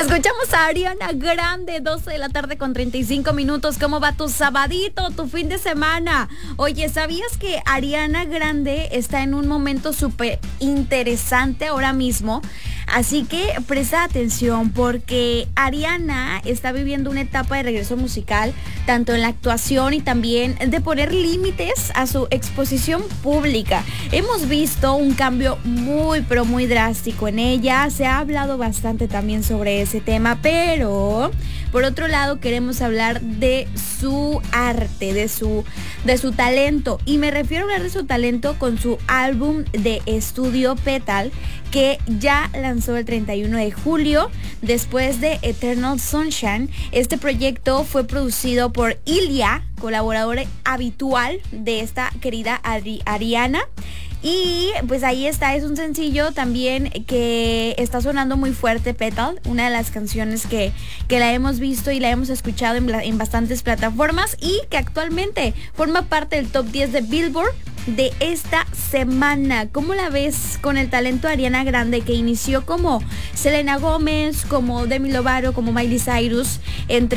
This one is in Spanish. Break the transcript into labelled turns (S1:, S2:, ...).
S1: Escuchamos a Ariana Grande, 12 de la tarde con 35 minutos. ¿Cómo va tu sabadito, tu fin de semana? Oye, ¿sabías que Ariana Grande está en un momento súper interesante ahora mismo? Así que presta atención porque Ariana está viviendo una etapa de regreso musical, tanto en la actuación y también de poner límites a su exposición pública. Hemos visto un cambio muy, pero muy drástico en ella. Se ha hablado bastante también sobre ese tema, pero por otro lado queremos hablar de su arte, de su talento. Y me refiero a hablar de su talento con su álbum de estudio Petal, que ya lanzó el 31 de julio, después de Eternal Sunshine. Este proyecto fue producido por Ilia, colaborador habitual de esta querida Ariana. Y pues ahí está, es un sencillo también que está sonando muy fuerte, Petal, una de las canciones que la hemos visto y la hemos escuchado en bastantes plataformas y que actualmente forma parte del top 10 de Billboard de esta semana. ¿Cómo la ves con el talento de Ariana Grande, que inició como Selena Gómez, como Demi Lovato, como Miley Cyrus, entre